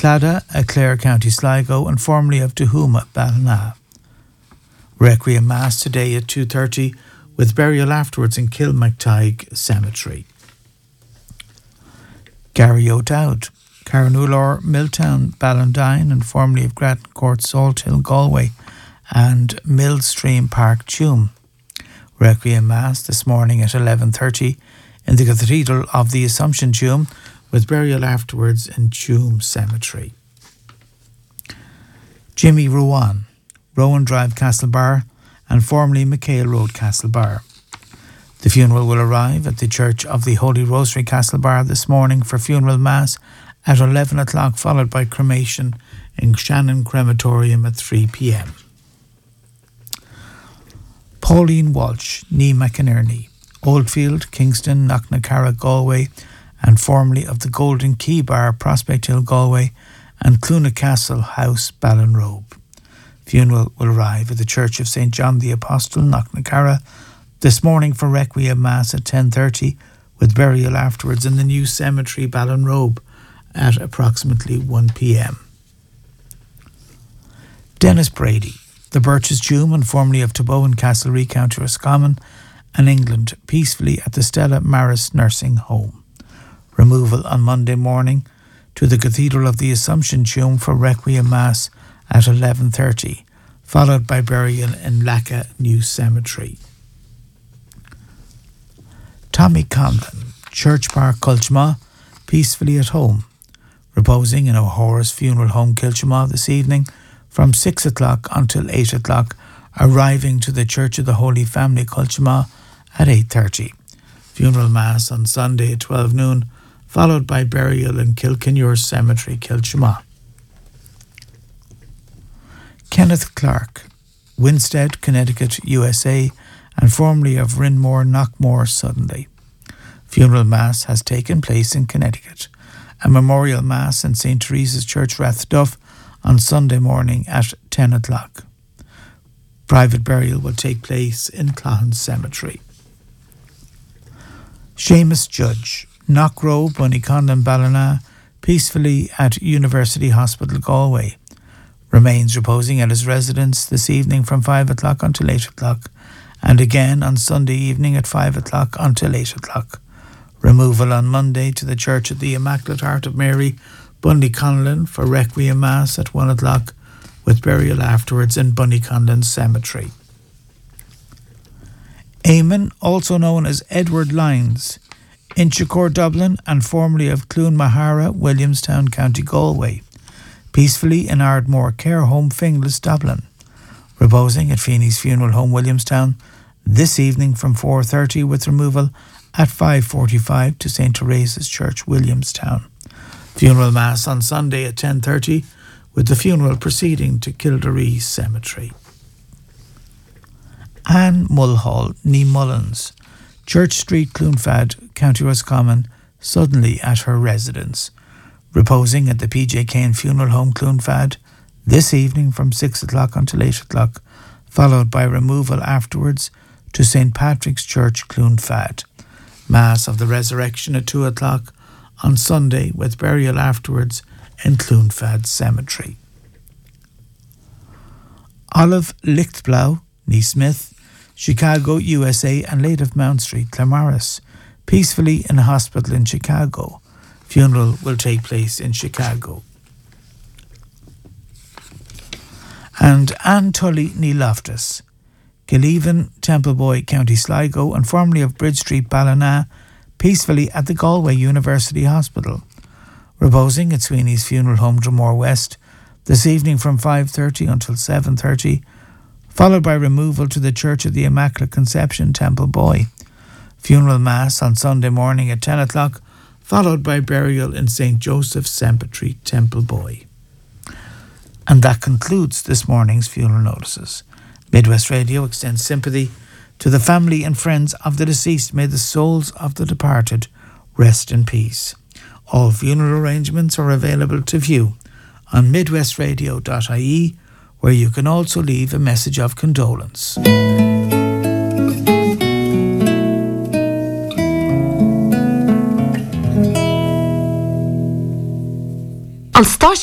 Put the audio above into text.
Clada, Clare, County Sligo, and formerly of Dohooma, Ballina. Requiem Mass today at 2:30 with burial afterwards in Kilmactygh Cemetery. Gary O'Dowd, Carranulor, Milltown, Ballandine, and formerly of Grattan Court, Salthill, Galway, and Millstream Park, Tuam. Requiem Mass this morning at 11:30 in the Cathedral of the Assumption, Tuam, with burial afterwards in Tuam Cemetery. Jimmy Rowan, Rowan Drive, Castlebar, and formerly McHale Road, Castlebar. The funeral will arrive at the Church of the Holy Rosary, Castlebar, this morning for funeral mass at 11 o'clock, followed by cremation in Shannon Crematorium at 3 p.m. Pauline Walsh, Nee McInerney, Oldfield, Kingston, Knocknacarra, Galway, and formerly of the Golden Key Bar, Prospect Hill, Galway, and Cluna Castle House, Ballinrobe. Funeral will arrive at the Church of St. John the Apostle, Knocknacarra, this morning for Requiem Mass at 10:30, with burial afterwards in the new cemetery, Ballinrobe, at approximately 1 p.m. Dennis Brady, the Birches Tuam, and formerly of Taboan, Castlereagh, County Roscommon, and England, peacefully at the Stella Maris Nursing Home. Removal on Monday morning to the Cathedral of the Assumption, Tuam, for Requiem Mass at 11:30, followed by burial in Lacka New Cemetery. Tommy Conlon, Church Park, Culchma, peacefully at home, reposing in O'Hora's Funeral Home, Kilchma, this evening from 6 o'clock until 8 o'clock, arriving to the Church of the Holy Family, Culchma, at 8:30. Funeral Mass on Sunday at 12 noon, followed by burial in Kilkenure Cemetery, Kilchma. Kenneth Clark, Winstead, Connecticut, USA, and formerly of Rinmore, Knockmore, Suddenly. Funeral Mass has taken place in Connecticut. A memorial Mass in St. Teresa's Church, Rathduff, on Sunday morning at 10 o'clock. Private burial will take place in Clohan Cemetery. Seamus Judge, Knockrow, Bunnyconlon, Ballina, peacefully at University Hospital, Galway. Remains reposing at his residence this evening from 5 o'clock until 8 o'clock, and again on Sunday evening at 5 o'clock until 8 o'clock. Removal on Monday to the Church of the Immaculate Heart of Mary, Bunnyconlon, for Requiem Mass at 1 o'clock, with burial afterwards in Bunnyconlon Cemetery. Eamon, also known as Edward Lyons, Inchicore, Dublin, and formerly of Clún Mahara, Williamstown, County Galway, peacefully in Ardmore Care Home, Finglas, Dublin, reposing at Feeney's Funeral Home, Williamstown, this evening from 4:30, with removal at 5:45 to St. Teresa's Church, Williamstown. Funeral Mass on Sunday at 10:30, with the funeral proceeding to Kildare Cemetery. Anne Mulhall, Nee Mullins, Church Street, Clonfad, County Roscommon, suddenly at her residence, reposing at the PJ Kane Funeral Home, Clonfad, this evening from 6 o'clock until 8 o'clock, followed by removal afterwards to St. Patrick's Church, Clonfad. Mass of the Resurrection at 2 o'clock on Sunday, with burial afterwards in Clonfad Cemetery. Olive Lichtblau, Nee Smith, Chicago, USA, and late of Mount Street, Clamaris, peacefully in a hospital in Chicago. Funeral will take place in Chicago. And Anne Tully, Nee Loftus, Gilleven, Templeboy, County Sligo, and formerly of Bridge Street, Ballina, peacefully at the Galway University Hospital, reposing at Sweeney's Funeral Home, Dromore West, this evening from 5:30 until 7:30, followed by removal to the Church of the Immaculate Conception, Templeboy. Funeral Mass on Sunday morning at 10 o'clock, followed by burial in St. Joseph's Cemetery, Templeboy. And that concludes this morning's funeral notices. Midwest Radio extends sympathy to the family and friends of the deceased. May the souls of the departed rest in peace. All funeral arrangements are available to view on midwestradio.ie, where you can also leave a message of condolence. Als